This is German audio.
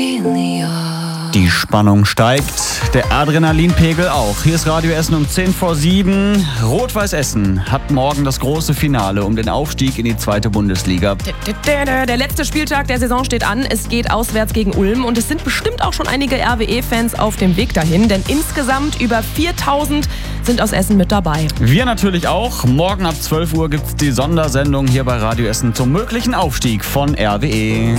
Die Spannung steigt, der Adrenalinpegel auch. Hier ist Radio Essen um 7:10. Rot-Weiß Essen hat morgen das große Finale um den Aufstieg in die 2. Bundesliga. Der letzte Spieltag der Saison steht an. Es geht auswärts gegen Ulm und es sind bestimmt auch schon einige RWE-Fans auf dem Weg dahin, denn insgesamt über 4.000 sind aus Essen mit dabei. Wir natürlich auch. Morgen ab 12 Uhr gibt es die Sondersendung hier bei Radio Essen zum möglichen Aufstieg von RWE.